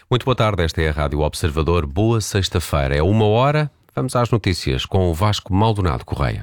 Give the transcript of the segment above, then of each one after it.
Muito boa tarde, esta é a Rádio Observador. Boa sexta-feira, é 1h. Vamos às notícias com o Vasco Maldonado Correia.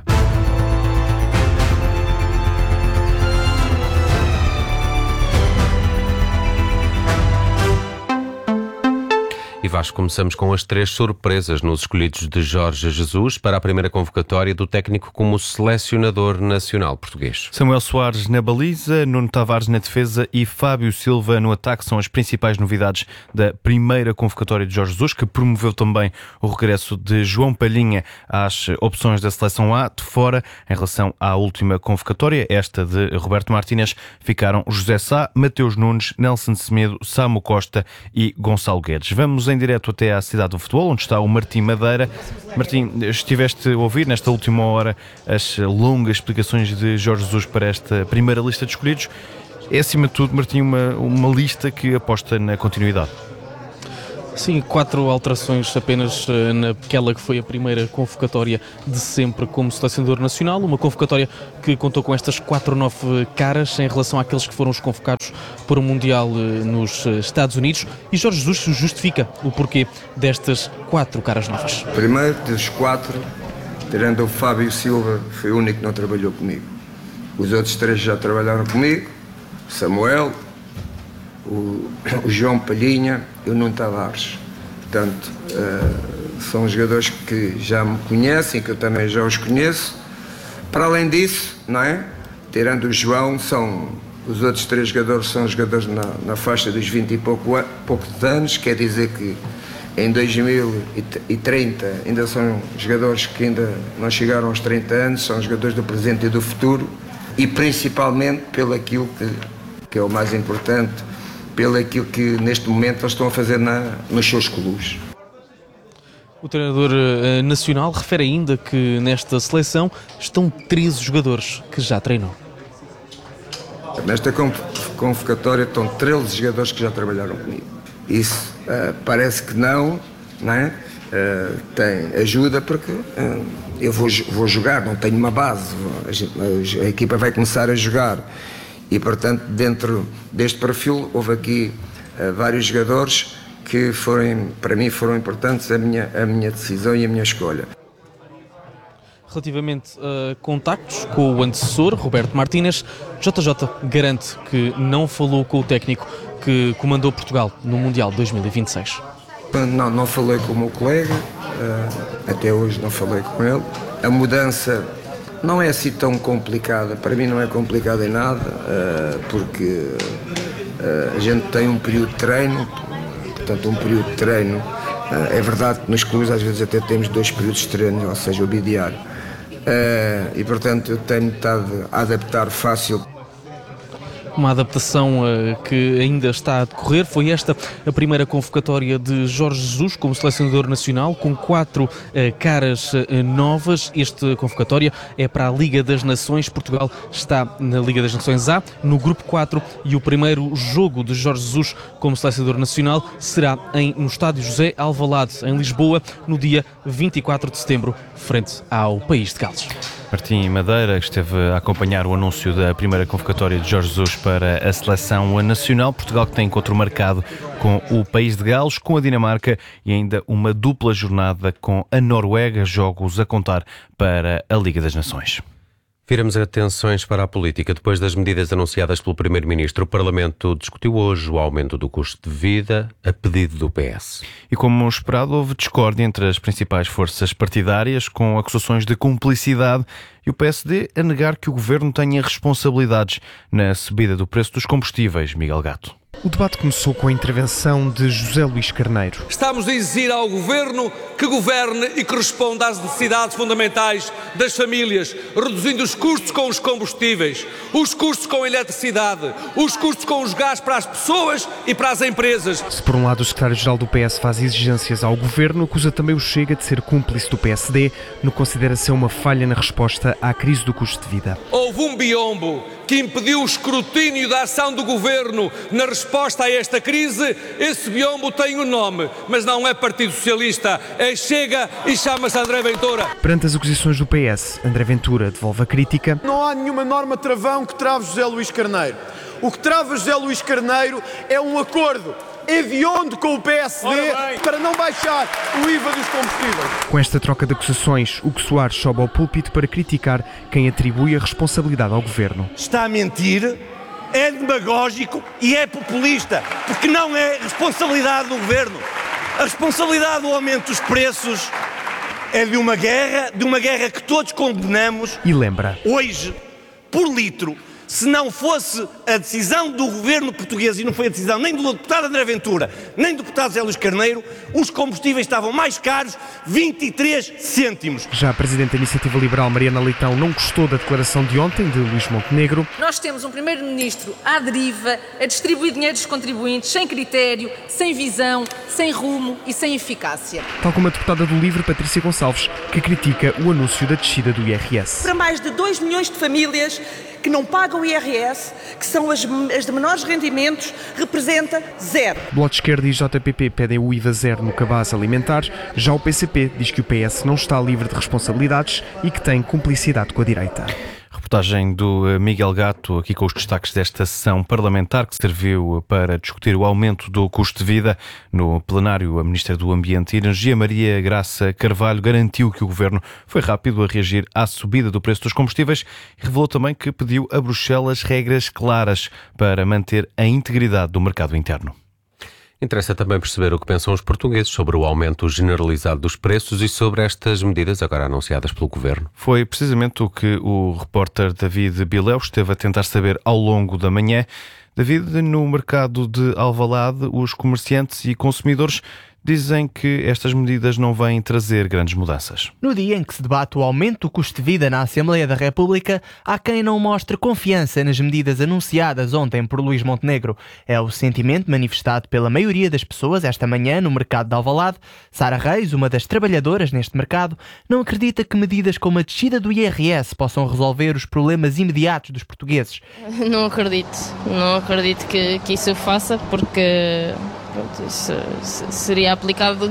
E Vasco, começamos com as 3 surpresas nos escolhidos de Jorge Jesus para a primeira convocatória do técnico como selecionador nacional português. Samuel Soares na baliza, Nuno Tavares na defesa e Fábio Silva no ataque são as principais novidades da primeira convocatória de Jorge Jesus, que promoveu também o regresso de João Palhinha às opções da seleção A de fora. Em relação à última convocatória, esta de Roberto Martínez, ficaram José Sá, Mateus Nunes, Nelson Semedo, Samu Costa e Gonçalo Guedes. Vamos em direto até à cidade do futebol, onde está o Martim Madeira. Martim, estiveste a ouvir nesta última hora as longas explicações de Jorge Jesus para esta primeira lista de escolhidos. É, acima de tudo, Martim, uma lista que aposta na continuidade. Sim, 4 alterações apenas naquela que foi a primeira convocatória de sempre como selecionador nacional. Uma convocatória que contou com estas 4 caras em relação àqueles que foram os convocados para o Mundial nos Estados Unidos. E Jorge Jesus justifica o porquê destas 4 caras novas. Primeiro, dos 4, tirando o Fábio Silva, foi o único que não trabalhou comigo. Os outros 3 já trabalharam comigo. Samuel, o João Palhinha e o Nuno Tavares. Portanto, são jogadores que já me conhecem, que eu também já os conheço. Para além disso, não é? Tirando o João, os outros 3 jogadores são jogadores na faixa dos 20 e poucos anos, quer dizer que em 2030 ainda são jogadores que ainda não chegaram aos 30 anos, são jogadores do presente e do futuro, e principalmente pelo aquilo que é o mais importante, pelo aquilo que neste momento eles estão a fazer nos seus clubes. O treinador nacional refere ainda que nesta seleção estão 13 jogadores que já treinou. Nesta convocatória estão 13 jogadores que já trabalharam comigo. Isso parece que não é? Tem ajuda porque eu vou jogar, não tenho uma base, a equipa vai começar a jogar. E, portanto, dentro deste perfil, houve aqui vários jogadores que para mim foram importantes a minha decisão e a minha escolha. Relativamente a contactos com o antecessor, Roberto Martínez, JJ garante que não falou com o técnico que comandou Portugal no Mundial 2026. Não falei com o meu colega, até hoje não falei com ele. A mudança não é assim tão complicada, para mim não é complicada em nada, porque a gente tem um período de treino, portanto é verdade que nos clubes às vezes até temos 2 períodos de treino, ou seja, o bidiário, e portanto eu tenho estado a adaptar fácil. Uma adaptação que ainda está a decorrer. Foi esta a primeira convocatória de Jorge Jesus como selecionador nacional, com 4 caras novas. Esta convocatória é para a Liga das Nações. Portugal está na Liga das Nações A, no Grupo 4, e o primeiro jogo de Jorge Jesus como selecionador nacional será no Estádio José Alvalade, em Lisboa, no dia 24 de setembro, frente ao País de Gales. Martim Madeira esteve a acompanhar o anúncio da primeira convocatória de Jorge Jesus para a seleção nacional. Portugal que tem encontro marcado com o País de Gales, com a Dinamarca e ainda uma dupla jornada com a Noruega, jogos a contar para a Liga das Nações. Viramos atenções para a política. Depois das medidas anunciadas pelo Primeiro-Ministro, o Parlamento discutiu hoje o aumento do custo de vida a pedido do PS. E como esperado, houve discórdia entre as principais forças partidárias, com acusações de cumplicidade e o PSD a negar que o Governo tenha responsabilidades na subida do preço dos combustíveis. Miguel Gato. O debate começou com a intervenção de José Luís Carneiro. Estamos a exigir ao Governo que governe e que responda às necessidades fundamentais das famílias, reduzindo os custos com os combustíveis, os custos com a eletricidade, os custos com os gás para as pessoas e para as empresas. Se por um lado o secretário-geral do PS faz exigências ao Governo, acusa também o Chega de ser cúmplice do PSD no que considera ser uma falha na resposta à crise do custo de vida. Houve um biombo que impediu o escrutínio da ação do Governo na resposta a esta crise. Esse biombo tem um nome, mas não é Partido Socialista, é Chega e chama-se André Ventura. Perante as acusações do PS, André Ventura devolve a crítica. Não há nenhuma norma travão que trave José Luís Carneiro. O que trava José Luís Carneiro é um acordo hediondo com o PSD para não baixar o IVA dos combustíveis. Com esta troca de acusações, Hugo Soares sobe ao púlpito para criticar quem atribui a responsabilidade ao governo. Está a mentir, é demagógico e é populista, porque não é responsabilidade do governo. A responsabilidade do aumento dos preços é de uma guerra que todos condenamos. E lembra: hoje, por litro, se não fosse a decisão do governo português, e não foi a decisão nem do deputado André Ventura, nem do deputado José Luís Carneiro, os combustíveis estavam mais caros 23 cêntimos. Já a Presidente da Iniciativa Liberal, Mariana Leitão, não gostou da declaração de ontem de Luís Montenegro. Nós temos um Primeiro-Ministro à deriva, a distribuir dinheiro dos contribuintes sem critério, sem visão, sem rumo e sem eficácia. Tal como a deputada do LIVRE, Patrícia Gonçalves, que critica o anúncio da descida do IRS. Para mais de 2 milhões de famílias que não pagam o IRS, que são as de menores rendimentos, representa zero. Bloco de Esquerda e JPP pedem o IVA zero no cabaz alimentar. Já o PCP diz que o PS não está livre de responsabilidades e que tem cumplicidade com a direita. Reportagem do Miguel Gato, aqui com os destaques desta sessão parlamentar que serviu para discutir o aumento do custo de vida. No plenário, a Ministra do Ambiente e Energia, Maria Graça Carvalho, garantiu que o Governo foi rápido a reagir à subida do preço dos combustíveis e revelou também que pediu a Bruxelas regras claras para manter a integridade do mercado interno. Interessa também perceber o que pensam os portugueses sobre o aumento generalizado dos preços e sobre estas medidas agora anunciadas pelo Governo. Foi precisamente o que o repórter David Bileu esteve a tentar saber ao longo da manhã. David, no mercado de Alvalade, os comerciantes e consumidores dizem que estas medidas não vêm trazer grandes mudanças. No dia em que se debate o aumento do custo de vida na Assembleia da República, há quem não mostre confiança nas medidas anunciadas ontem por Luís Montenegro. É o sentimento manifestado pela maioria das pessoas esta manhã no mercado de Alvalade. Sara Reis, uma das trabalhadoras neste mercado, não acredita que medidas como a descida do IRS possam resolver os problemas imediatos dos portugueses. Não acredito que isso faça, porque isso seria aplicado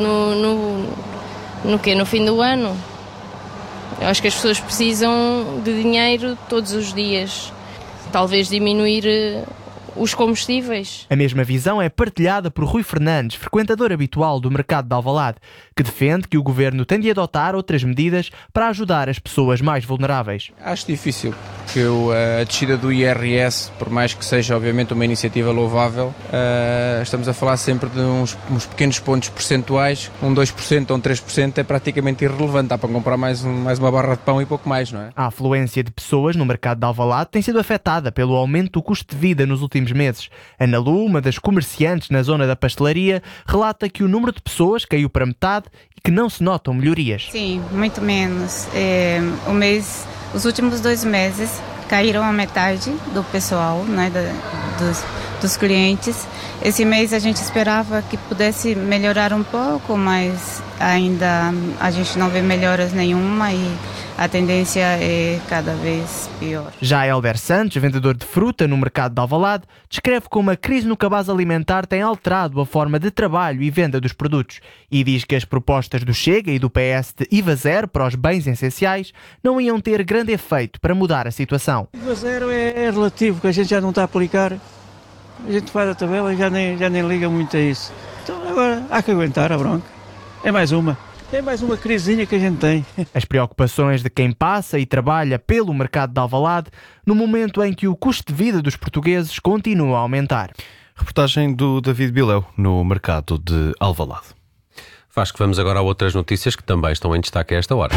no fim do ano. Eu acho que as pessoas precisam de dinheiro todos os dias. Talvez diminuir os combustíveis. A mesma visão é partilhada por Rui Fernandes, frequentador habitual do mercado de Alvalade, que defende que o Governo tem de adotar outras medidas para ajudar as pessoas mais vulneráveis. Acho difícil, porque a descida do IRS, por mais que seja obviamente uma iniciativa louvável, estamos a falar sempre de uns pequenos pontos percentuais, 2% ou 3% é praticamente irrelevante, dá para comprar mais uma barra de pão e pouco mais, não é? A afluência de pessoas no mercado de Alvalade tem sido afetada pelo aumento do custo de vida nos últimos meses. Ana Lu, uma das comerciantes na zona da pastelaria, relata que o número de pessoas caiu para metade e que não se notam melhorias. Sim, muito menos. Os últimos 2 meses caíram a metade do pessoal, né, dos clientes. Esse mês a gente esperava que pudesse melhorar um pouco, mas ainda a gente não vê melhoras nenhuma e a tendência é cada vez pior. Já Helder Santos, vendedor de fruta no mercado de Alvalade, descreve como a crise no cabaz alimentar tem alterado a forma de trabalho e venda dos produtos e diz que as propostas do Chega e do PS de IVA zero para os bens essenciais não iam ter grande efeito para mudar a situação. IVA zero é relativo, que a gente já não está a aplicar. A gente faz a tabela e já nem liga muito a isso. Então agora há que aguentar a bronca. É mais uma crisinha que a gente tem. As preocupações de quem passa e trabalha pelo mercado de Alvalade no momento em que o custo de vida dos portugueses continua a aumentar. Reportagem do David Bileu no mercado de Alvalade. Vasco, vamos agora a outras notícias que também estão em destaque a esta hora.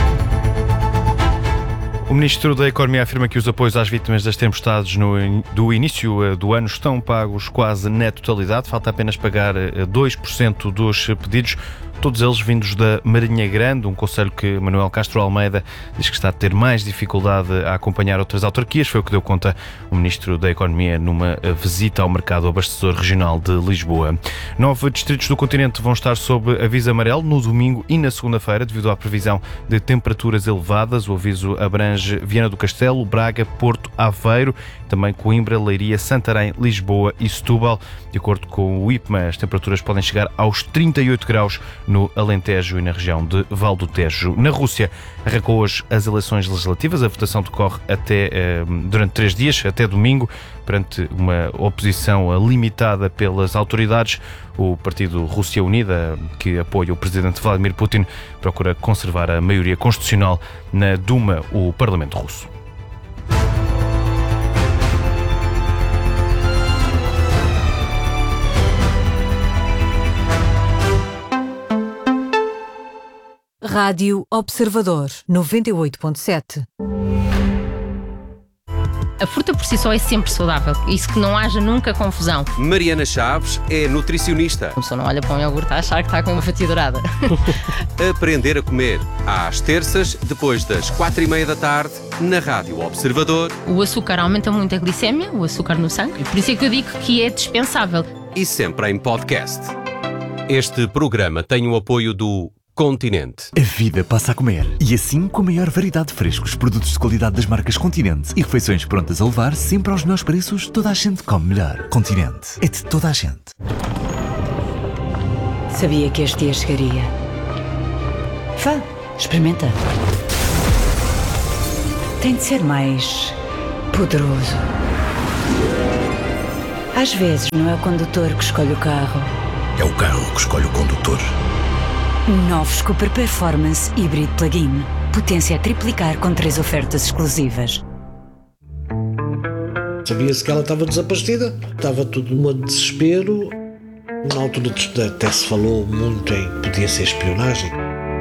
O Ministro da Economia afirma que os apoios às vítimas das tempestades do início do ano estão pagos quase na totalidade. Falta apenas pagar 2% dos pedidos, todos eles vindos da Marinha Grande, um conselho que Manuel Castro Almeida diz que está a ter mais dificuldade a acompanhar outras autarquias. Foi o que deu conta o Ministro da Economia numa visita ao mercado abastecedor regional de Lisboa. 9 distritos do continente vão estar sob aviso amarelo no domingo e na segunda-feira, devido à previsão de temperaturas elevadas. O aviso abrange Viana do Castelo, Braga, Porto, Aveiro, também Coimbra, Leiria, Santarém, Lisboa e Setúbal. De acordo com o IPMA, as temperaturas podem chegar aos 38 graus no Alentejo e na região de Val do Tejo. Na Rússia, arrancou hoje as eleições legislativas. A votação decorre durante 3 dias, até domingo, perante uma oposição limitada pelas autoridades. O partido Rússia Unida, que apoia o presidente Vladimir Putin, procura conservar a maioria constitucional na Duma, o Parlamento russo. Rádio Observador 98.7. A fruta por si só é sempre saudável, isso que não haja nunca confusão. Mariana Chaves é nutricionista. A pessoa não olha para um iogurte a achar que está com uma fatia dourada. Aprender a comer, às terças, depois das 4:30 da tarde, na Rádio Observador. O açúcar aumenta muito a glicémia, o açúcar no sangue, por isso é que eu digo que é dispensável. E sempre em podcast. Este programa tem o apoio do Continente. A vida passa a comer. E assim, com a maior variedade de frescos, produtos de qualidade das marcas Continente e refeições prontas a levar, sempre aos melhores preços, toda a gente come melhor. Continente. É de toda a gente. Sabia que este dia chegaria. Vá, experimenta. Tem de ser mais poderoso. Às vezes não é o condutor que escolhe o carro. É o carro que escolhe o condutor. Novos Cooper Performance Hybrid Plug-in. Potência a triplicar com 3 ofertas exclusivas. Sabia-se que ela estava desaparecida. Estava tudo num desespero. Na altura até se falou muito em que podia ser espionagem.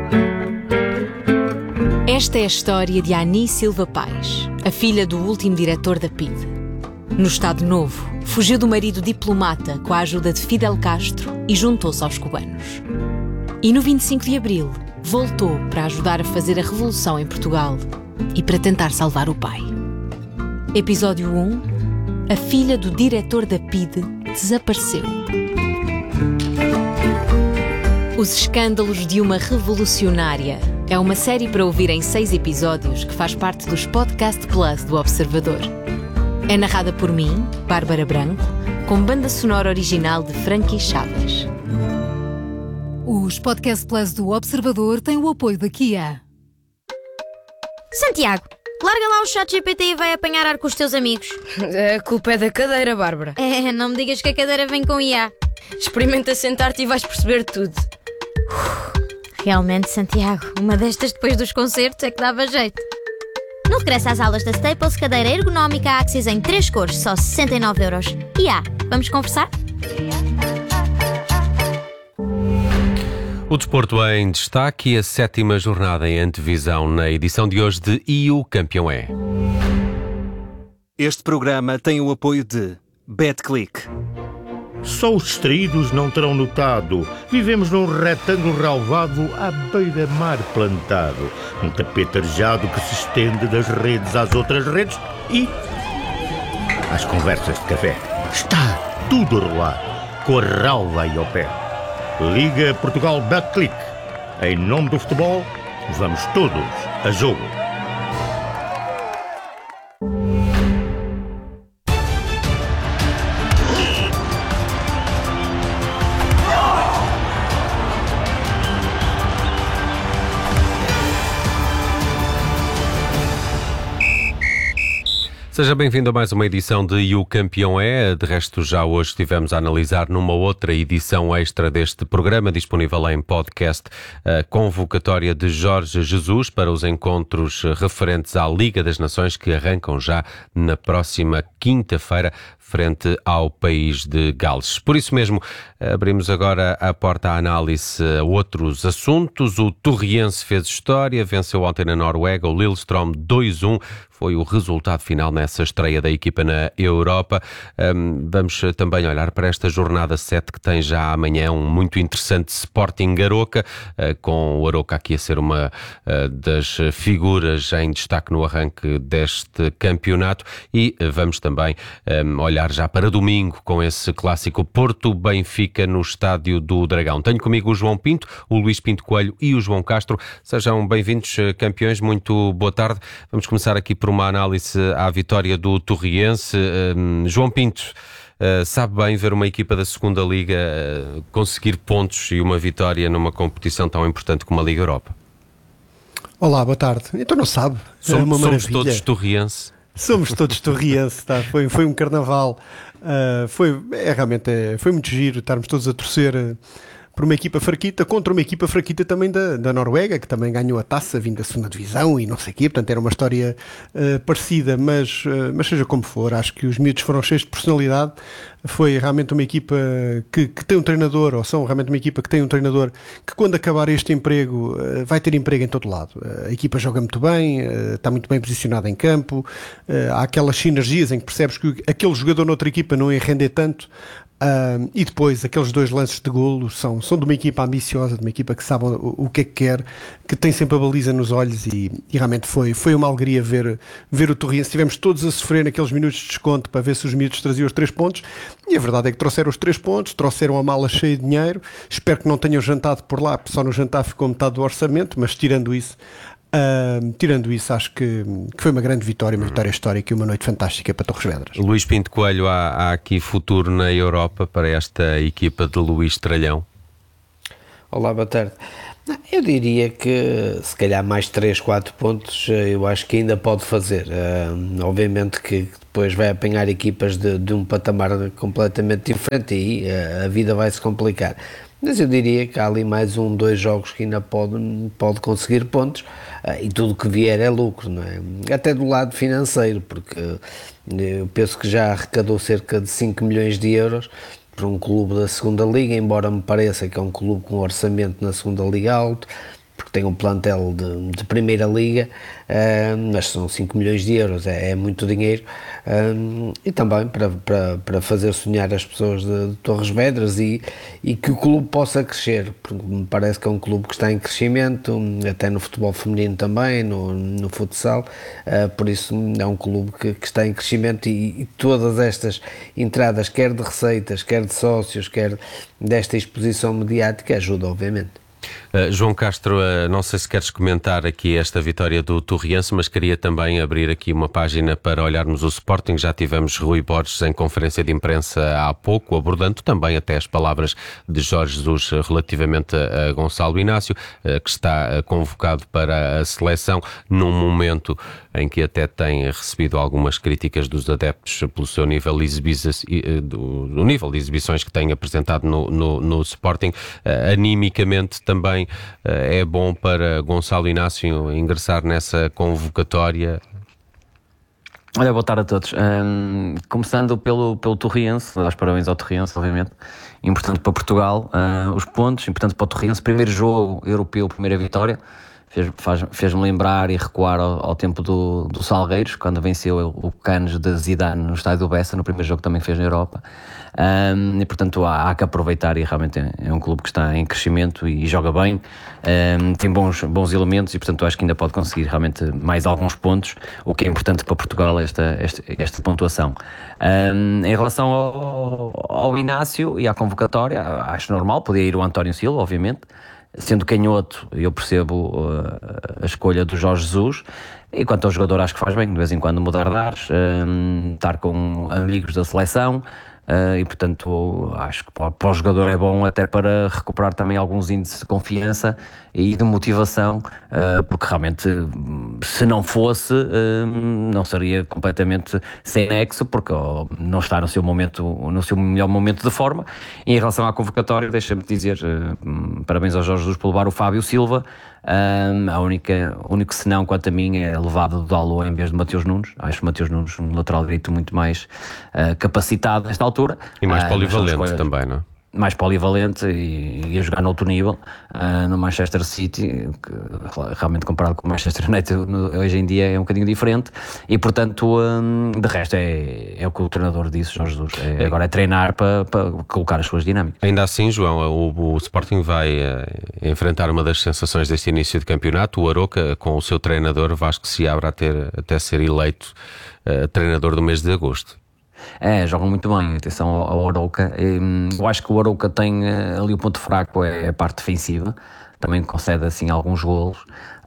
Esta é a história de Ani Silva Paes, a filha do último diretor da PIDE. No Estado Novo, fugiu do marido diplomata com a ajuda de Fidel Castro e juntou-se aos cubanos. E no 25 de Abril, voltou para ajudar a fazer a revolução em Portugal e para tentar salvar o pai. Episódio 1. A filha do diretor da PIDE desapareceu. Os escândalos de uma revolucionária é uma série para ouvir em 6 episódios que faz parte dos Podcast Plus do Observador. É narrada por mim, Bárbara Branco, com banda sonora original de Frankie Chaves. Os Podcast Plus do Observador têm o apoio da Kia. Santiago, larga lá o ChatGPT e vai apanhar ar com os teus amigos. A culpa é da cadeira, Bárbara. Não me digas que a cadeira vem com IA. Experimenta sentar-te e vais perceber tudo. Realmente, Santiago, uma destas depois dos concertos é que dava jeito. No regresso às aulas da Staples, cadeira ergonómica Axis em 3 cores, só 69€. IA, vamos conversar? O desporto em destaque e a 7ª jornada em antevisão na edição de hoje de E o Campeão é. Este programa tem o apoio de BetClick. Só os distraídos não terão notado. Vivemos num retângulo relvado à beira-mar plantado. Um tapete arejado que se estende das redes às outras redes e às conversas de café. Está tudo a rolar, com a relva aí ao pé. Liga Portugal BetClick. Em nome do futebol, vamos todos a jogo. Seja bem-vindo a mais uma edição de E o Campeão é. De resto, já hoje estivemos a analisar numa outra edição extra deste programa, disponível em podcast, a convocatória de Jorge Jesus para os encontros referentes à Liga das Nações, que arrancam já na próxima quinta-feira, frente ao país de Gales. Por isso mesmo, abrimos agora a porta à análise a outros assuntos. O Torriense fez história, venceu ontem na Noruega o Lillestrøm 2-1. Foi o resultado final nessa estreia da equipa na Europa. Vamos também olhar para esta jornada 7 que tem já amanhã um muito interessante Sporting Aroca, com o Aroca aqui a ser uma das figuras em destaque no arranque deste campeonato. E vamos também olhar já para domingo com esse clássico Porto-Benfica no Estádio do Dragão. Tenho comigo o João Pinto, o Luís Pinto Coelho e o João Castro. Sejam bem-vindos, campeões. Muito boa tarde. Vamos começar aqui por uma análise à vitória do Torriense. João Pinto, sabe bem ver uma equipa da segunda Liga conseguir pontos e uma vitória numa competição tão importante como a Liga Europa. Olá, boa tarde. Então não sabe, somos todos torriense. Somos todos torriense, tá? Foi um carnaval, realmente foi muito giro estarmos todos a torcer por uma equipa fraquita contra uma equipa fraquita também da Noruega, que também ganhou a taça vindo da segunda divisão e não sei o quê, portanto era uma história parecida, mas seja como for, acho que os miúdos foram cheios de personalidade. Foi realmente uma equipa que tem um treinador, ou são realmente uma equipa que tem um treinador que, quando acabar este emprego, vai ter emprego em todo lado. A equipa joga muito bem, está muito bem posicionada em campo, há aquelas sinergias em que percebes que aquele jogador noutra equipa não ia render tanto. E depois aqueles 2 lances de golo são de uma equipa ambiciosa, de uma equipa que sabe o que é que quer, que tem sempre a baliza nos olhos, e realmente foi uma alegria ver o Torriense. Estivemos todos a sofrer naqueles minutos de desconto para ver se os miúdos traziam os 3 pontos, e a verdade é que trouxeram os 3 pontos, trouxeram a mala cheia de dinheiro. Espero que não tenham jantado por lá, porque só no jantar ficou metade do orçamento, mas tirando isso, acho que foi uma grande vitória, uma vitória histórica e uma noite fantástica para Torres Vedras. Luís Pinto Coelho, há aqui futuro na Europa para esta equipa de Luís Tralhão? Olá, boa tarde. Eu diria que se calhar mais 3, 4 pontos eu acho que ainda pode fazer. Obviamente que depois vai apanhar equipas de um patamar completamente diferente e a vida vai se complicar. Mas eu diria que há ali mais 1, 2 jogos que ainda pode conseguir pontos, e tudo que vier é lucro, não é? Até do lado financeiro, porque eu penso que já arrecadou cerca de 5 milhões de euros para um clube da segunda Liga, embora me pareça que é um clube com um orçamento na segunda Liga alto, porque tem um plantel de primeira Liga, mas são 5 milhões de euros, é muito dinheiro, e também para fazer sonhar as pessoas de Torres Vedras e que o clube possa crescer, porque me parece que é um clube que está em crescimento, até no futebol feminino também, no futsal, por isso é um clube que está em crescimento, e todas estas entradas, quer de receitas, quer de sócios, quer desta exposição mediática, ajuda obviamente. João Castro, não sei se queres comentar aqui esta vitória do Torriense, mas queria também abrir aqui uma página para olharmos o Sporting. Já tivemos Rui Borges em conferência de imprensa há pouco, abordando também até as palavras de Jorge Jesus relativamente a Gonçalo Inácio, que está convocado para a seleção num momento em que até tem recebido algumas críticas dos adeptos pelo seu nível do nível de exibições que tem apresentado no Sporting. Animicamente também é bom para Gonçalo Inácio ingressar nessa convocatória? Olha, boa tarde a todos. Começando pelo Torriense, dar os parabéns ao Torriense, obviamente. Importante para Portugal, os pontos, importante para o Torriense. Primeiro jogo europeu, primeira vitória. Fez-me lembrar e recuar ao tempo do Salgueiros, quando venceu o Cannes de Zidane no estádio do Bessa, no primeiro jogo que também fez na Europa. E portanto há que aproveitar, e realmente é um clube que está em crescimento e joga bem, tem bons elementos, e portanto acho que ainda pode conseguir realmente mais alguns pontos, o que é importante para Portugal, esta pontuação. Em relação ao Inácio e à convocatória, acho normal, podia ir o António Silva, obviamente. Sendo canhoto, eu percebo a escolha do Jorge Jesus, e quanto ao jogador acho que faz bem de vez em quando mudar de ares, estar com amigos da seleção, e portanto acho que para o jogador é bom até para recuperar também alguns índices de confiança e de motivação, porque realmente se não fosse não seria completamente sem nexo, porque não está no seu melhor momento de forma. E em relação à convocatória, deixa-me dizer parabéns ao Jorge Jesus por levar o Fábio Silva. O único senão quanto a mim é levado do Dalot em vez de Mateus Nunes. Acho o Mateus Nunes um lateral direito muito mais capacitado nesta altura e mais polivalente também, não é? Mais polivalente e a jogar noutro nível, no Manchester City, que realmente comparado com o Manchester United hoje em dia é um bocadinho diferente, e portanto de resto é o que o treinador disse, Jorge Jesus, agora é treinar para colocar as suas dinâmicas. Ainda assim, João, o Sporting vai enfrentar uma das sensações deste início de campeonato, o Aroca, com o seu treinador Vasco Seabra até ser eleito treinador do mês de agosto. Jogam muito bem, atenção ao Aroca. Eu acho que o Aroca tem ali o ponto fraco, é a parte defensiva, também concede assim alguns golos,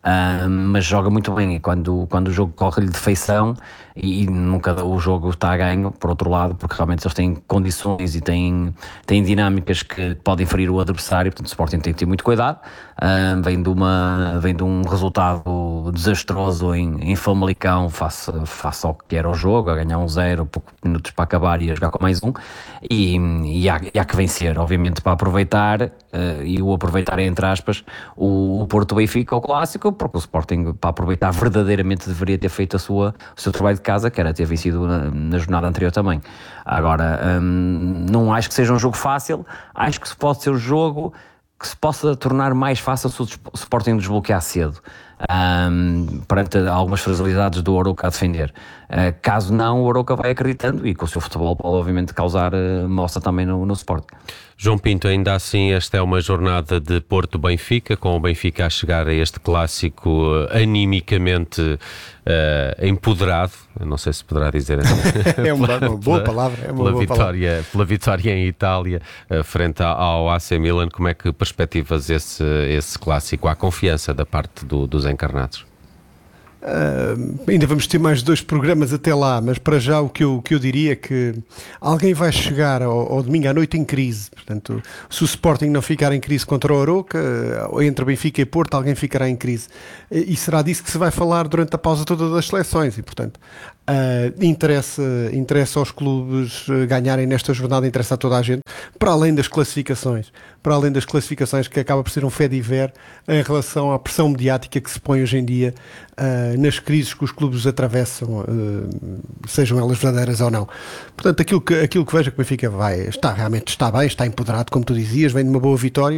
mas joga muito bem, e quando o jogo corre-lhe de feição, e nunca o jogo está a ganho, por outro lado, porque realmente eles têm condições e têm dinâmicas que podem ferir o adversário, portanto o Sporting tem que ter muito cuidado. Vem de um resultado desastroso em Famalicão face ao que era o jogo, a ganhar 1-0, poucos minutos para acabar e a jogar com mais um, e há que vencer, obviamente, para aproveitar, e o aproveitar é entre aspas, o Porto Benfica, o clássico, porque o Sporting, para aproveitar verdadeiramente, deveria ter feito o seu trabalho de casa, que era ter vencido na jornada anterior também. Agora, não acho que seja um jogo fácil, acho que pode ser um jogo que se possa tornar mais fácil se o Sporting desbloquear cedo, perante algumas fragilidades do Arouca a defender. Caso não, o Arouca vai acreditando, e com o seu futebol pode obviamente causar moça também no Sporting. João Pinto, ainda assim esta é uma jornada de Porto-Benfica, com o Benfica a chegar a este clássico animicamente empoderado, não sei se poderá dizer assim. É uma boa palavra. É uma boa palavra. Pela vitória em Itália, frente ao AC Milan. Como é que perspectivas esse clássico? Há confiança da parte dos encarnados? Ainda vamos ter mais 2 programas até lá, mas para já o que eu diria é que alguém vai chegar ao domingo à noite em crise. Portanto, se o Sporting não ficar em crise contra o Arouca, entre Benfica e Porto, alguém ficará em crise, e será disso que se vai falar durante a pausa toda das seleções. E portanto, interessa aos clubes ganharem nesta jornada, interessa a toda a gente, para além das classificações, que acaba por ser um fait-divers em relação à pressão mediática que se põe hoje em dia nas crises que os clubes atravessam, sejam elas verdadeiras ou não. Portanto, aquilo que vejo que o Benfica está bem, está empoderado, como tu dizias, vem de uma boa vitória.